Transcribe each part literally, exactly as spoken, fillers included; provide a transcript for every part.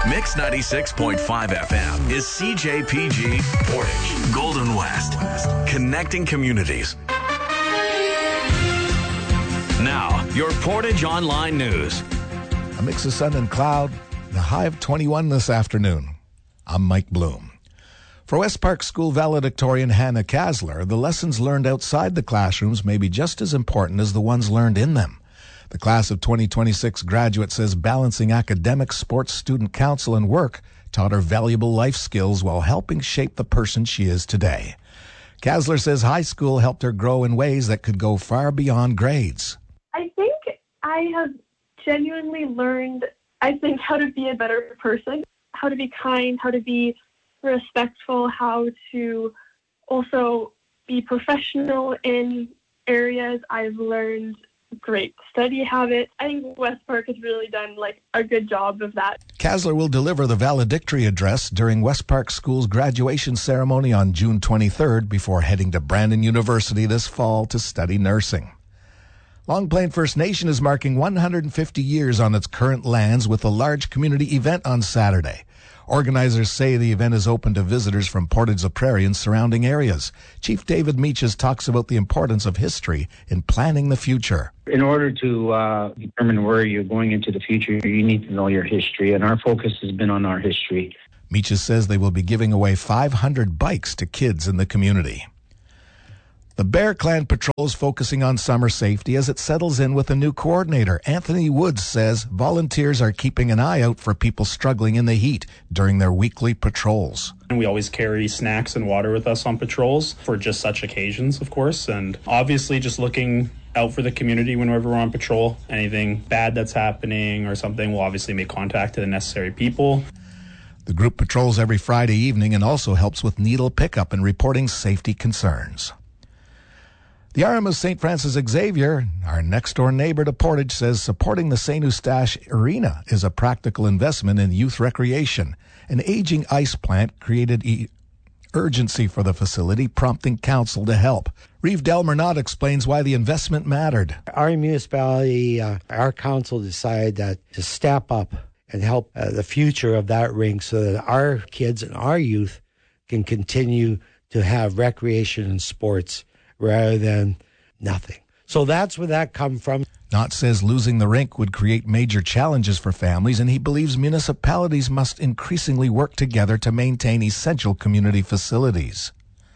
Mix ninety-six point five F M is C J P G Portage, Golden West, connecting communities. Now, your Portage Online News. A mix of sun and cloud, the high of twenty-one this afternoon. I'm Mike Bloom. For West Park School valedictorian Hannah Kasler, the lessons learned outside the classrooms may be just as important as the ones learned in them. The class of twenty twenty-six graduate says balancing academics, sports, student council, and work taught her valuable life skills while helping shape the person she is today. Kasler says high school helped her grow in ways that could go far beyond grades. I think I have genuinely learned, I think, how to be a better person, how to be kind, how to be respectful, how to also be professional in areas. I've learned great study habits. I think West Park has really done like a good job of that. Kasler will deliver the valedictory address during West Park School's graduation ceremony on June twenty-third before heading to Brandon University this fall to study nursing. Long Plain First Nation is marking one hundred fifty years on its current lands with a large community event on Saturday. Organizers say the event is open to visitors from Portage-la-Prairie and surrounding areas. Chief David Meaches talks about the importance of history in planning the future. In order to uh, determine where you're going into the future, you need to know your history, and our focus has been on our history. Meaches says they will be giving away five hundred bikes to kids in the community. The Bear Clan Patrol is focusing on summer safety as it settles in with a new coordinator. Anthony Woods says volunteers are keeping an eye out for people struggling in the heat during their weekly patrols. We always carry snacks and water with us on patrols for just such occasions, of course, and obviously just looking out for the community whenever we're on patrol. Anything bad that's happening or something, we'll obviously make contact to the necessary people. The group patrols every Friday evening and also helps with needle pickup and reporting safety concerns. The R M of Saint Francis Xavier, our next-door neighbor to Portage, says supporting the Saint Eustache Arena is a practical investment in youth recreation. An aging ice plant created e- urgency for the facility, prompting council to help. Reeve Delmernot explains why the investment mattered. Our municipality, uh, our council decided that to step up and help uh, the future of that rink so that our kids and our youth can continue to have recreation and sports rather than nothing. So that's where that come from. Knott says losing the rink would create major challenges for families, and he believes municipalities must increasingly work together to maintain essential community facilities.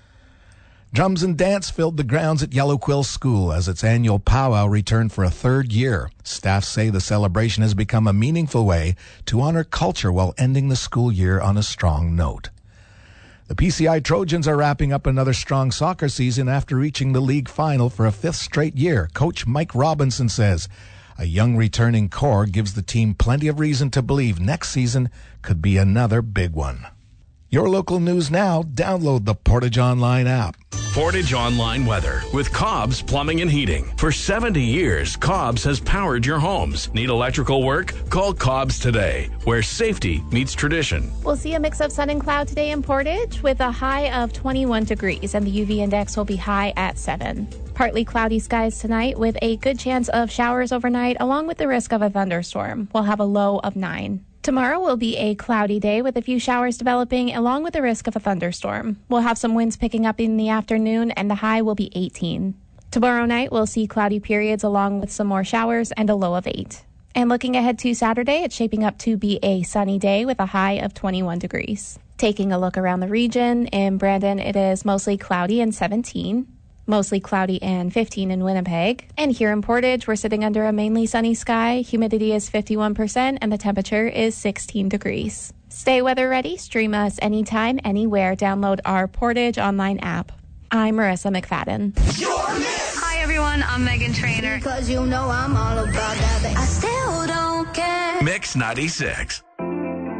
Drums and dance filled the grounds at Yellow Quill School as its annual powwow returned for a third year. Staff say the celebration has become a meaningful way to honor culture while ending the school year on a strong note. The P C I Trojans are wrapping up another strong soccer season after reaching the league final for a fifth straight year. Coach Mike Robinson says a young returning core gives the team plenty of reason to believe next season could be another big one. Your local news now. Download the Portage Online app. Portage Online Weather with Cobb's Plumbing and Heating. For seventy years, Cobb's has powered your homes. Need electrical work? Call Cobb's today, where safety meets tradition. We'll see a mix of sun and cloud today in Portage with a high of twenty-one degrees, and the U V index will be high at seven. Partly cloudy skies tonight with a good chance of showers overnight, along with the risk of a thunderstorm. We'll have a low of nine. Tomorrow will be a cloudy day with a few showers developing along with the risk of a thunderstorm. We'll have some winds picking up in the afternoon and the high will be eighteen. Tomorrow night we'll see cloudy periods along with some more showers and a low of eight. And looking ahead to Saturday, it's shaping up to be a sunny day with a high of twenty-one degrees. Taking a look around the region, in Brandon it is mostly cloudy and seventeen. Mostly cloudy and fifteen in Winnipeg. And here in Portage, we're sitting under a mainly sunny sky. Humidity is fifty-one percent and the temperature is sixteen degrees. Stay weather ready. Stream us anytime, anywhere. Download our Portage Online app. I'm Marissa McFadden. Hi, everyone. I'm Megan Trainor. Because you know I'm all about that. I still don't care. Mix ninety-six.